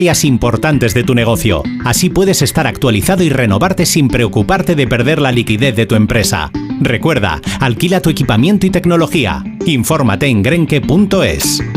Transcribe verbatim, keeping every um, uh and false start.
áreas importantes de tu negocio. Así puedes estar actualizado y renovarte sin preocuparte de perder la liquidez de tu empresa. Recuerda, alquila tu equipamiento y tecnología. Infórmate en grenke punto es.